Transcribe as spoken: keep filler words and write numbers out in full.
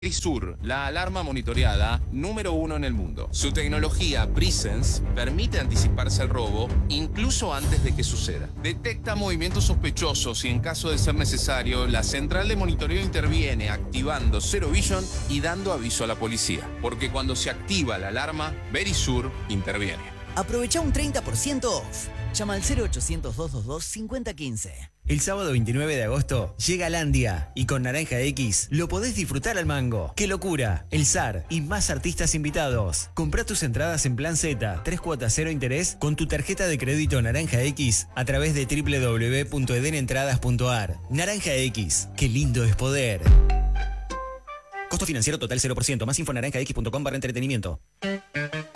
Verisur, la alarma monitoreada número uno en el mundo. Su tecnología Presence permite anticiparse al robo incluso antes de que suceda. Detecta movimientos sospechosos y en caso de ser necesario, la central de monitoreo interviene activando Zero Vision y dando aviso a la policía. Porque cuando se activa la alarma, Verisur interviene. Aprovecha un treinta por ciento off. Llama al cero ochocientos, doscientos veintidós, cincuenta quince. El sábado veintinueve de agosto llega Landia y con Naranja X lo podés disfrutar al mango. ¡Qué locura! El zar y más artistas invitados. Comprá tus entradas en Plan Z, tres cuotas cero interés con tu tarjeta de crédito Naranja X a través de doble u doble u doble u punto edenentradas punto a r. Naranja X, qué lindo es poder. Costo financiero total cero por ciento. Más info naranjax punto com barra entretenimiento.